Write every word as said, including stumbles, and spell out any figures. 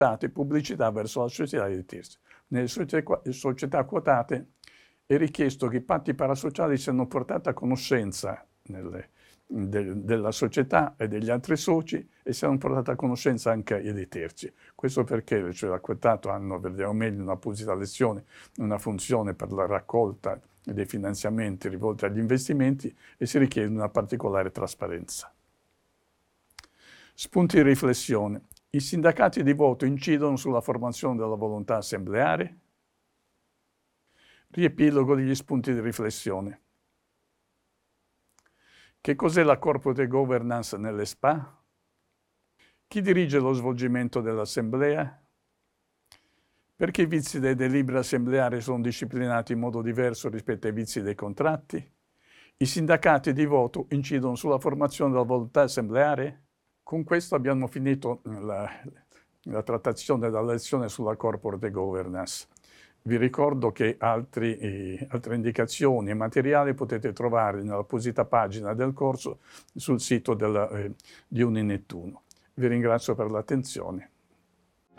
quotate pubblicità verso la società di terzi. Nelle società quotate è richiesto che i patti parasociali siano portati a conoscenza nelle, de, della società e degli altri soci e siano portati a conoscenza anche dei terzi. Questo perché le società quotate hanno, vediamo meglio, un'apposita lezione, una funzione per la raccolta dei finanziamenti rivolti agli investimenti e si richiede una particolare trasparenza. Spunti di riflessione. I sindacati di voto incidono sulla formazione della volontà assembleare? Riepilogo degli spunti di riflessione. Che cos'è la corporate governance nelle S P A? Chi dirige lo svolgimento dell'assemblea? Perché i vizi dei deliberi assembleari sono disciplinati in modo diverso rispetto ai vizi dei contratti? I sindacati di voto incidono sulla formazione della volontà assembleare? Con questo abbiamo finito la, la trattazione della lezione sulla corporate governance. Vi ricordo che altri, eh, altre indicazioni e materiali potete trovare nell'apposita pagina del corso sul sito della, eh, di Uninettuno. Vi ringrazio per l'attenzione.